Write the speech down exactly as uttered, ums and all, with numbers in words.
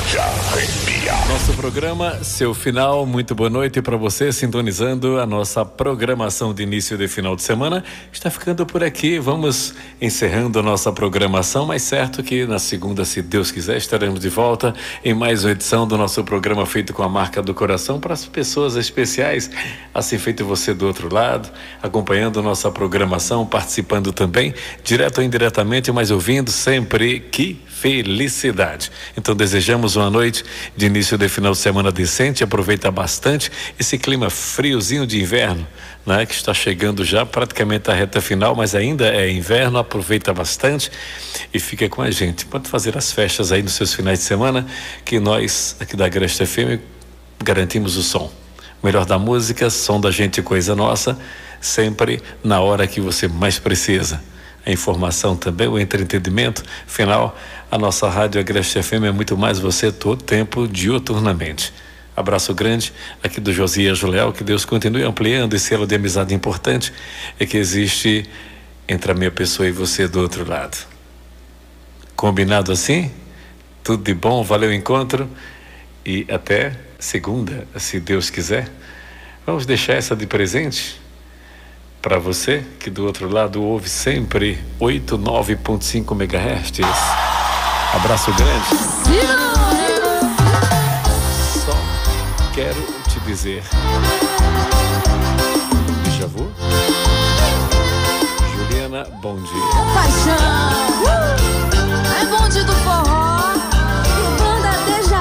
de arrepiar. Nosso programa, seu final, muito boa noite para você, sintonizando a nossa programação de início de final de semana. Está ficando por aqui, vamos encerrando a nossa programação, mas certo que na segunda, se Deus quiser, estaremos de volta em mais uma edição do nosso programa feito com a marca do coração para as pessoas especiais, assim feito você do outro lado, acompanhando nossa programação, participando também, direto ou indiretamente, mas ouvindo sempre. Que felicidade! Então desejamos uma noite de início de final de semana decente, aproveita bastante esse clima friozinho de inverno, né, que está chegando já praticamente à reta final, mas ainda é inverno, aproveita bastante e fica com a gente. Pode fazer as festas aí nos seus finais de semana, que nós aqui da Agreste F M garantimos o som. O melhor da música, som da gente, coisa nossa, sempre na hora que você mais precisa. A informação também, o entretenimento, afinal, a nossa rádio Agreste F M é muito mais você todo tempo, diuturnamente. Abraço grande aqui do Josias Juliel, que Deus continue ampliando esse elo de amizade importante é que existe entre a minha pessoa e você do outro lado. Combinado assim? Tudo de bom, valeu o encontro e até segunda, se Deus quiser. Vamos deixar essa de presente para você que do outro lado ouve sempre oitenta e nove ponto cinco megahertz. Abraço grande. Só quero te dizer, déjà vu? Juliana, bom dia. Paixão.